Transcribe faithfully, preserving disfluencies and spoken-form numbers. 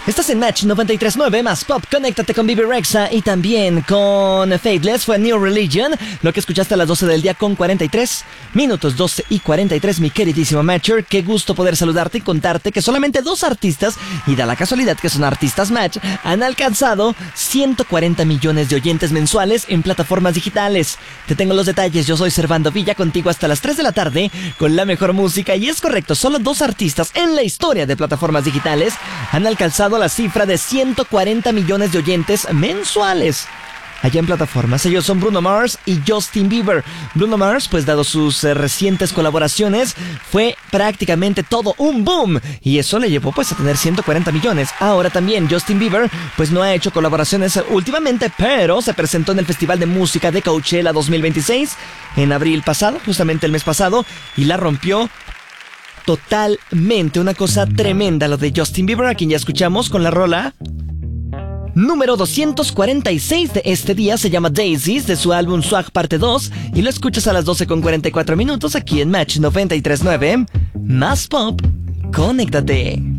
Estás en Match noventa y tres punto nueve más Pop. Conéctate con Bebe Rexha y también con Faithless. Fue New Religion, lo que escuchaste a las doce del día con cuarenta y tres minutos. Doce y cuarenta y tres, mi queridísimo Matcher. Qué gusto poder saludarte y contarte que solamente dos artistas, y da la casualidad que son artistas Match, han alcanzado ciento cuarenta millones de oyentes mensuales en plataformas digitales. Te tengo los detalles. Yo soy Servando Villa, contigo hasta las tres de la tarde con la mejor música. Y es correcto, solo dos artistas en la historia de plataformas digitales han alcanzado la cifra de ciento cuarenta millones de oyentes mensuales allá en plataformas. Ellos son Bruno Mars y Justin Bieber. Bruno Mars, pues dado sus eh, recientes colaboraciones, fue prácticamente todo un boom, y eso le llevó pues a tener ciento cuarenta millones. Ahora también Justin Bieber pues no ha hecho colaboraciones últimamente, pero se presentó en el Festival de Música de Coachella dos mil veintiséis en abril pasado, justamente el mes pasado, y la rompió totalmente. Una cosa tremenda lo de Justin Bieber, a quien ya escuchamos con la rola número doscientos cuarenta y seis de este día. Se llama Daisies, de su álbum Swag Parte dos, y lo escuchas a las doce con cuarenta y cuatro minutos aquí en Match noventa y tres punto nueve. Más Pop, conéctate.